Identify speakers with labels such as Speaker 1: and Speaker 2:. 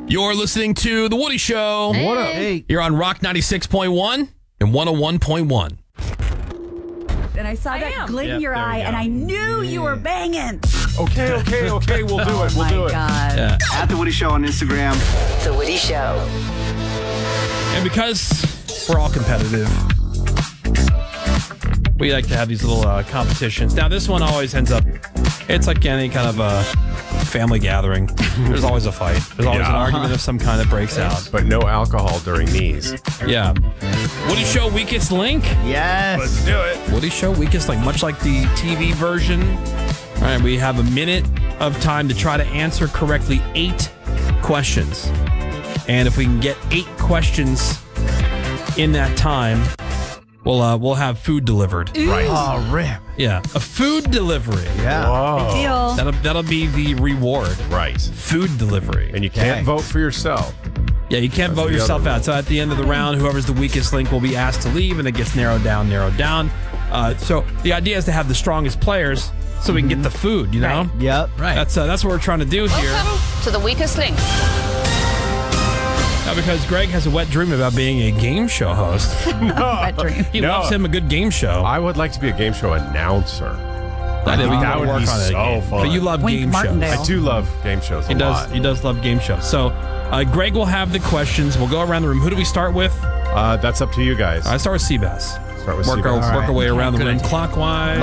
Speaker 1: You're listening to The Woody Show.
Speaker 2: Hey.
Speaker 3: What up? Hey.
Speaker 1: You're on Rock 96.1 and 101.1.
Speaker 2: And I saw that glint in your
Speaker 3: there we
Speaker 2: eye,
Speaker 3: go.
Speaker 2: and I knew you were banging.
Speaker 3: Okay. We'll do it. We'll
Speaker 2: My
Speaker 3: do it.
Speaker 2: God.
Speaker 1: Yeah.
Speaker 4: At The Woody Show on Instagram.
Speaker 5: The Woody Show.
Speaker 1: And because we're all competitive, we like to have these little competitions. Now, this one always ends up, it's like any kind of a family gathering. There's always a fight. There's always an argument of some kind that breaks out.
Speaker 3: But no alcohol during these.
Speaker 1: Yeah. Woody Show Weakest Link.
Speaker 6: Yes.
Speaker 3: Let's do it.
Speaker 1: Woody Show Weakest Link, much like the TV version. All right, we have a minute of time to try to answer correctly 8 questions. And if we can get 8 questions in that time, we'll have food delivered.
Speaker 3: Right.
Speaker 6: Oh, rip.
Speaker 1: Yeah, a food delivery.
Speaker 6: Yeah.
Speaker 3: Whoa.
Speaker 2: Deal.
Speaker 1: That'll be the reward.
Speaker 3: Right.
Speaker 1: Food delivery.
Speaker 3: And you can't
Speaker 6: Okay.
Speaker 3: vote for yourself.
Speaker 1: Yeah, you can't vote
Speaker 3: the
Speaker 1: yourself
Speaker 3: other
Speaker 1: out. So at the end of the round, whoever's the weakest link will be asked to leave, and it gets narrowed down. So the idea is to have the strongest players so we can get the food, you know?
Speaker 6: Yep.
Speaker 7: Right.
Speaker 1: That's what we're trying to do here.
Speaker 5: Welcome to the weakest link.
Speaker 1: Now, because Greg has a wet dream about being a game show host.
Speaker 2: Wet dream.
Speaker 1: He
Speaker 3: No.
Speaker 1: loves him a good game show.
Speaker 3: I would like to be a game show announcer.
Speaker 1: I think we
Speaker 3: that
Speaker 1: can
Speaker 3: would
Speaker 1: work
Speaker 3: be
Speaker 1: on it.
Speaker 3: so fun.
Speaker 1: But you love
Speaker 2: Wink
Speaker 1: game
Speaker 2: Martindale.
Speaker 1: shows.
Speaker 3: I do love game shows a lot.
Speaker 1: He does love game shows. So Greg will have the questions. We'll go around the room. Who do we start with?
Speaker 3: That's up to you guys.
Speaker 1: I start with Seabass.
Speaker 3: Start with
Speaker 1: Work
Speaker 3: Seabass.
Speaker 1: our way around the
Speaker 7: Good
Speaker 1: room
Speaker 7: idea.
Speaker 1: clockwise.